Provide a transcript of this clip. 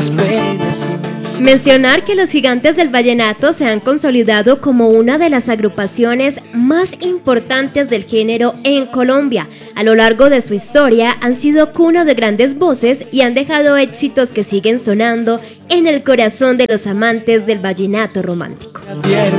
las penas. Mencionar que los Gigantes del Vallenato se han consolidado como una de las agrupaciones más importantes del género en Colombia. A lo largo de su historia han sido cuna de grandes voces y han dejado éxitos que siguen sonando en el corazón de los amantes del vallenato romántico.